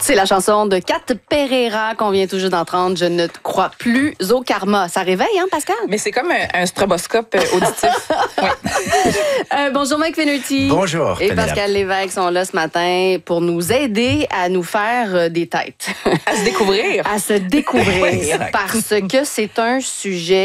C'est la chanson de Kat Pereira qu'on vient tout juste d'entendre. Je ne te crois plus au karma. Ça réveille, hein, Pascal? Mais c'est comme un stroboscope auditif. Oui. Bonjour, Mike Finnerty. Bonjour, Et Pénélope. Pascal Lévesque sont là ce matin pour nous aider à nous faire des têtes. À se découvrir. À se découvrir. Exact. Parce que c'est un sujet